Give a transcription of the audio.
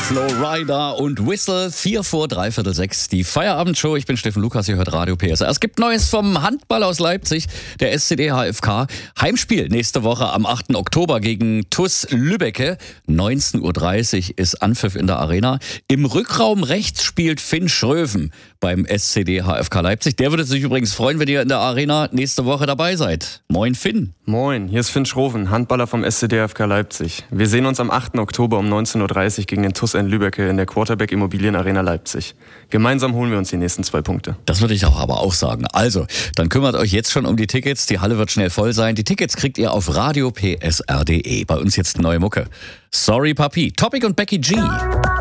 Flowrider und Whistle, 4 vor 3/4 die Feierabendshow. Ich bin Steffen Lukas, ihr hört Radio PSR. Es gibt Neues vom Handball aus Leipzig, der SCD HFK. Heimspiel nächste Woche am 8. Oktober gegen TuS Lübbecke. 19:30 Uhr ist Anpfiff in der Arena. Im Rückraum rechts spielt Finn Schröven beim SCD HFK Leipzig. Der würde sich übrigens freuen, wenn ihr in der Arena nächste Woche dabei seid. Moin Finn. Moin, hier ist Finn Schroven, Handballer vom SCD HFK Leipzig. Wir sehen uns am 8. Oktober um 19:30 Uhr gegen den TuS Lübbecke in der Quarterback Immobilien Arena Leipzig. Gemeinsam holen wir uns die nächsten 2 Punkte. Das würde ich aber auch sagen. Also, dann kümmert euch jetzt schon um die Tickets. Die Halle wird schnell voll sein. Die Tickets kriegt ihr auf radiopsr.de. Bei uns jetzt neue Mucke. Sorry Papi, Topic und Becky G.